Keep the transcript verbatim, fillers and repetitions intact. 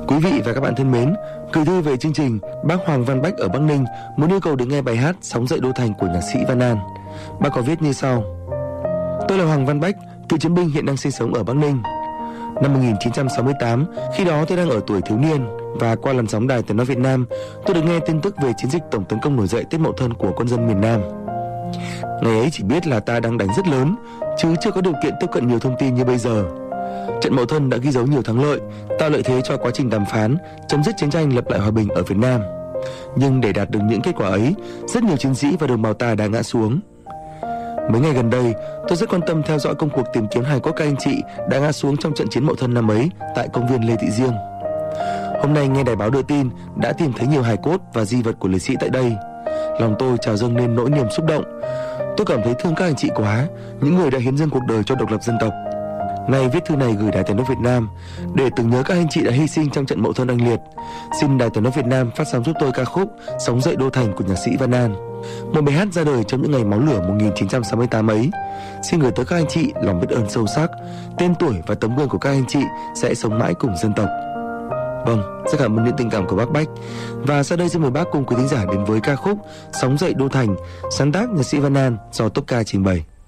Quý vị và các bạn thân mến, gửi thư về chương trình, bác Hoàng Văn Bách ở Bắc Ninh muốn yêu cầu được nghe bài hát Sóng dậy đô thành của nhạc sĩ Văn An. Bác có viết như sau: Tôi là Hoàng Văn Bách, cựu chiến binh hiện đang sinh sống ở Bắc Ninh. Năm một nghìn chín trăm sáu mươi tám, khi đó tôi đang ở tuổi thiếu niên và qua làn sóng Đài Tiếng nói Việt Nam, tôi được nghe tin tức về chiến dịch tổng tấn công nổi dậy Tết Mậu Thân của quân dân miền Nam. Ngày ấy chỉ biết là ta đang đánh rất lớn, chứ chưa có điều kiện tiếp cận nhiều thông tin như bây giờ. Trận Mậu Thân đã ghi dấu nhiều thắng lợi, tạo lợi thế cho quá trình đàm phán, chấm dứt chiến tranh lập lại hòa bình ở Việt Nam. Nhưng để đạt được những kết quả ấy, rất nhiều chiến sĩ và đồng bào ta đã ngã xuống. Mấy ngày gần đây, tôi rất quan tâm theo dõi công cuộc tìm kiếm hài cốt các anh chị đã ngã xuống trong trận chiến Mậu Thân năm ấy tại công viên Lê Thị Riêng. Hôm nay nghe đài báo đưa tin đã tìm thấy nhiều hài cốt và di vật của liệt sĩ tại đây. Lòng tôi trào dâng lên nỗi niềm xúc động. Tôi cảm thấy thương các anh chị quá, những người đã hiến dâng cuộc đời cho độc lập dân tộc. Nay viết thư này gửi Đài Tiếng nói Việt Nam để tưởng nhớ các anh chị đã hy sinh trong trận Mậu Thân oanh liệt. Xin Đài Tiếng nói Việt Nam phát sóng giúp tôi ca khúc Sóng dậy đô thành của nhạc sĩ Văn An, một bài hát ra đời trong những ngày máu lửa một nghìn chín trăm sáu mươi tám ấy. Xin gửi tới các anh chị lòng biết ơn sâu sắc. Tên tuổi và tấm gương của các anh chị sẽ sống mãi cùng dân tộc. Vâng, rất cảm ơn những tình cảm của bác Bách. Và sau đây xin mời bác cùng quý thính giả đến với ca khúc Sóng dậy đô thành, sáng tác nhạc sĩ Văn An do Tốp Ca trình bày.